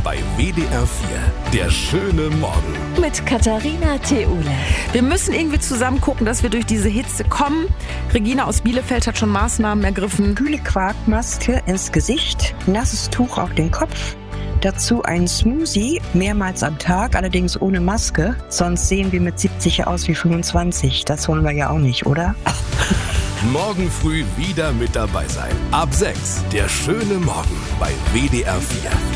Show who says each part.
Speaker 1: bei WDR 4. Der schöne Morgen.
Speaker 2: Mit Katharina Theule.
Speaker 3: Wir müssen irgendwie zusammen gucken, dass wir durch diese Hitze kommen. Regina aus Bielefeld hat schon Maßnahmen ergriffen.
Speaker 4: Kühle Quarkmaske ins Gesicht, nasses Tuch auf den Kopf. Dazu ein Smoothie, mehrmals am Tag, allerdings ohne Maske. Sonst sehen wir mit 70 aus wie 25. Das wollen wir ja auch nicht, oder?
Speaker 1: Morgen früh wieder mit dabei sein. Ab 6. Der schöne Morgen bei WDR 4.